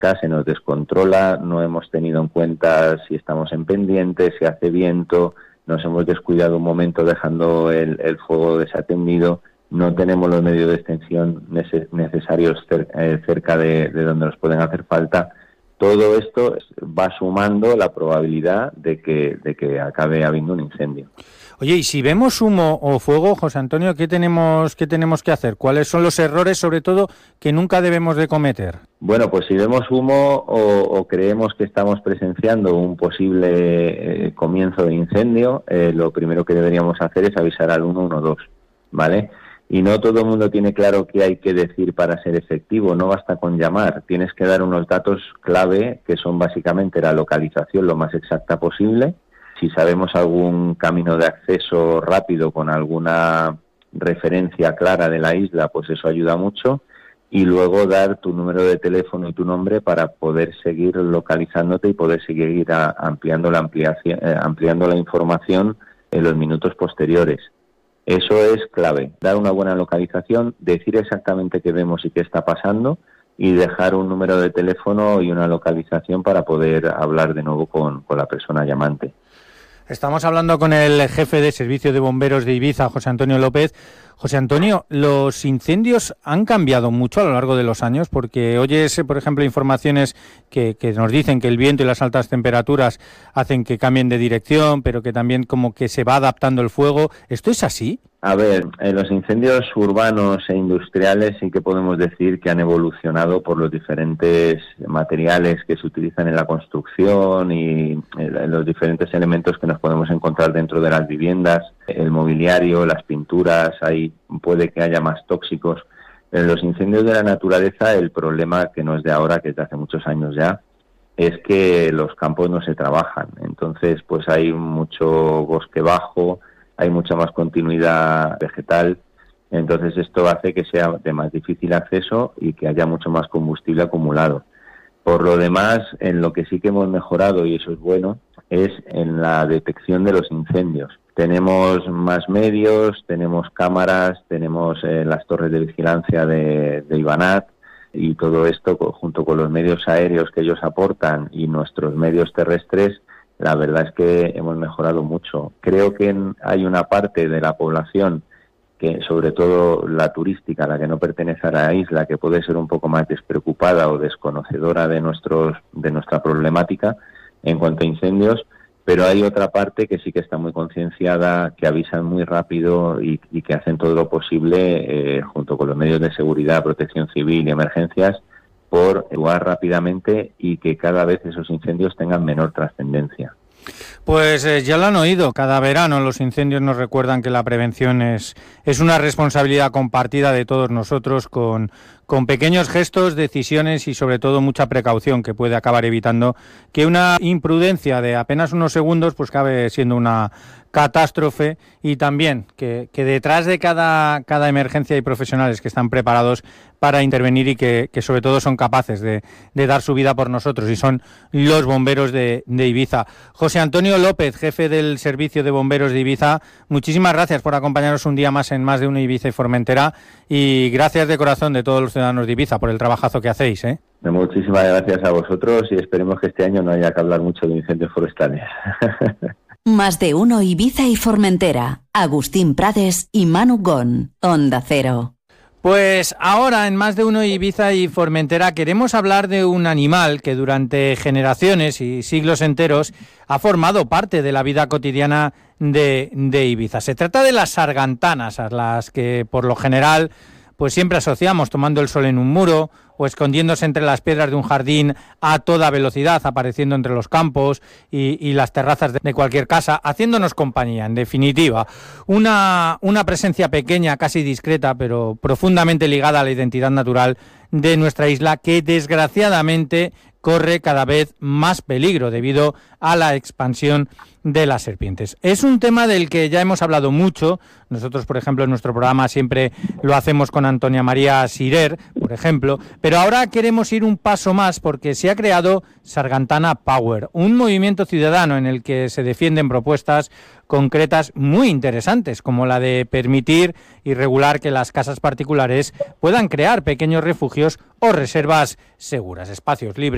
se nos descontrola, no hemos tenido en cuenta si estamos en pendiente, si hace viento, nos hemos descuidado un momento dejando el fuego desatendido, no tenemos los medios de extinción necesarios cerca de donde nos pueden hacer falta. Todo esto va sumando la probabilidad de que acabe habiendo un incendio. Oye, y si vemos humo o fuego, José Antonio, ¿qué tenemos que hacer? ¿Cuáles son los errores, sobre todo, que nunca debemos de cometer? Bueno, pues si vemos humo o creemos que estamos presenciando un posible comienzo de incendio, lo primero que deberíamos hacer es avisar al 112, ¿vale? Y no todo el mundo tiene claro qué hay que decir para ser efectivo, no basta con llamar, tienes que dar unos datos clave que son básicamente la localización lo más exacta posible. Si sabemos algún camino de acceso rápido con alguna referencia clara de la isla, pues eso ayuda mucho. Y luego dar tu número de teléfono y tu nombre para poder seguir localizándote y poder seguir ampliando la información en los minutos posteriores. Eso es clave, dar una buena localización, decir exactamente qué vemos y qué está pasando y dejar un número de teléfono y una localización para poder hablar de nuevo con la persona llamante. Estamos hablando con el jefe de Servicio de Bomberos de Ibiza, José Antonio López. José Antonio, ¿los incendios han cambiado mucho a lo largo de los años? Porque oyes, por ejemplo, informaciones que nos dicen que el viento y las altas temperaturas hacen que cambien de dirección, pero que también como que se va adaptando el fuego. ¿Esto es así? A ver, los incendios urbanos e industriales sí que podemos decir que han evolucionado por los diferentes materiales que se utilizan en la construcción y los diferentes elementos que nos podemos encontrar dentro de las viviendas, el mobiliario, las pinturas, ahí puede que haya más tóxicos. En los incendios de la naturaleza el problema, que no es de ahora, que es de hace muchos años ya, es que los campos no se trabajan. Entonces, pues hay mucho bosque bajo, hay mucha más continuidad vegetal, entonces esto hace que sea de más difícil acceso y que haya mucho más combustible acumulado. Por lo demás, en lo que sí que hemos mejorado, y eso es bueno, es en la detección de los incendios. Tenemos más medios, tenemos cámaras, tenemos las torres de vigilancia de Ivanat, y todo esto junto con los medios aéreos que ellos aportan y nuestros medios terrestres, la verdad es que hemos mejorado mucho. Creo que hay una parte de la población, que sobre todo la turística, la que no pertenece a la isla, que puede ser un poco más despreocupada o desconocedora de nuestra problemática en cuanto a incendios, pero hay otra parte que sí que está muy concienciada, que avisan muy rápido y que hacen todo lo posible junto con los medios de seguridad, protección civil y emergencias, por actuar rápidamente y que cada vez esos incendios tengan menor trascendencia. Pues ya lo han oído, cada verano los incendios nos recuerdan que la prevención es una responsabilidad compartida de todos nosotros con pequeños gestos, decisiones y sobre todo mucha precaución que puede acabar evitando que una imprudencia de apenas unos segundos pues acabe siendo una catástrofe, y también que detrás de cada emergencia hay profesionales que están preparados para intervenir y que sobre todo son capaces de dar su vida por nosotros, y son los bomberos de Ibiza. José Antonio López, jefe del Servicio de Bomberos de Ibiza, muchísimas gracias por acompañarnos un día más en Más de Uno Ibiza y Formentera, y gracias de corazón de todos los ciudadanos de Ibiza por el trabajazo que hacéis, ¿eh? Muchísimas gracias a vosotros y esperemos que este año no haya que hablar mucho de incendios forestales. Más de Uno Ibiza y Formentera. Agustín Prades y Manu Gon. Onda Cero. Pues ahora en Más de Uno Ibiza y Formentera queremos hablar de un animal que durante generaciones y siglos enteros ha formado parte de la vida cotidiana de Ibiza. Se trata de las sargantanas, a las que por lo general pues siempre asociamos tomando el sol en un muro o escondiéndose entre las piedras de un jardín a toda velocidad, apareciendo entre los campos y las terrazas de cualquier casa, haciéndonos compañía, en definitiva. Una presencia pequeña, casi discreta, pero profundamente ligada a la identidad natural de nuestra isla, que desgraciadamente corre cada vez más peligro debido a la expansión de las serpientes. Es un tema del que ya hemos hablado mucho. Nosotros, por ejemplo, en nuestro programa siempre lo hacemos con Antonia María Sirer, por ejemplo, pero ahora queremos ir un paso más porque se ha creado Sargantana Power, un movimiento ciudadano en el que se defienden propuestas concretas muy interesantes, como la de permitir y regular que las casas particulares puedan crear pequeños refugios o reservas seguras, espacios libres